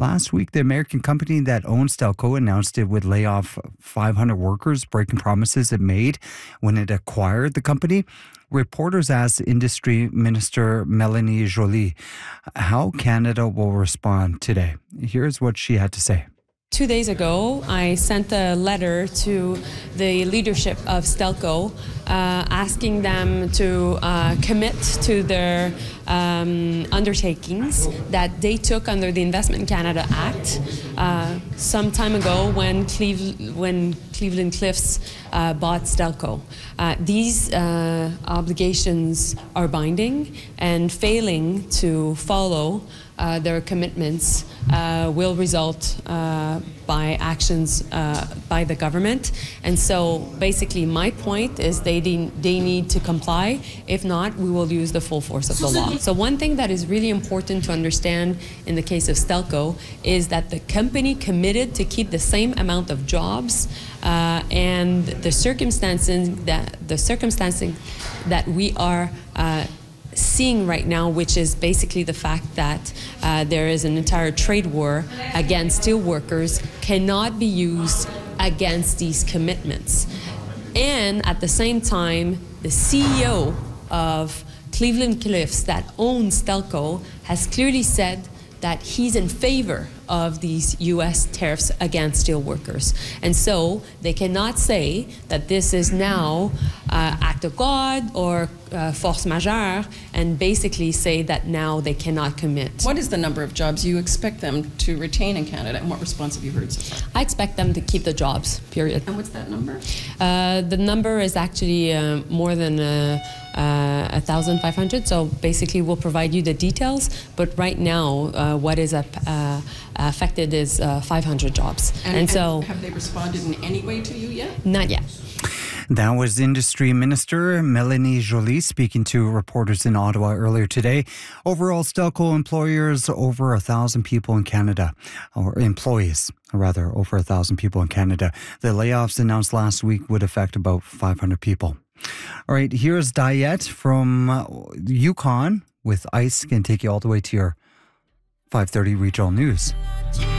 Last week, the American company that owns Stelco announced it would lay off 500 workers, breaking promises it made when it acquired the company. Reporters asked Industry Minister Mélanie Joly how Canada will respond today. Here's what she had to say. 2 days ago, I sent a letter to the leadership of Stelco asking them to commit to their undertakings that they took under the Investment Canada Act some time ago when Cleveland Cliffs bought Stelco. These obligations are binding, and failing to follow their commitments will result by actions by the government. And so basically my point is they need to comply. If not, we will use the full force of the law. So one thing that is really important to understand in the case of Stelco is that the company committed to keep the same amount of jobs and the circumstances that we are seeing right now, which is basically the fact that there is an entire trade war against steel workers, cannot be used against these commitments. And at the same time, the CEO of Cleveland Cliffs that owns Stelco has clearly said that he's in favor of these U.S. tariffs against steel workers. And so they cannot say that this is now act of God or force majeure and basically say that now they cannot commit. What is the number of jobs you expect them to retain in Canada, and what response have you heard so far? I expect them to keep the jobs, period. And what's that number? The number is actually more than 1,500. So basically we'll provide you the details, but right now what is affected is 500 jobs. And so have they responded in any way to you yet? Not yet. That was Industry Minister Mélanie Joly speaking to reporters in Ottawa earlier today. Overall, Stelco employers over 1,000 people in Canada, or employees, rather, over 1,000 people in Canada. The layoffs announced last week would affect about 500 people. All right, here's Diet from Yukon with ICE. Can take you all the way to your 5:30 regional news.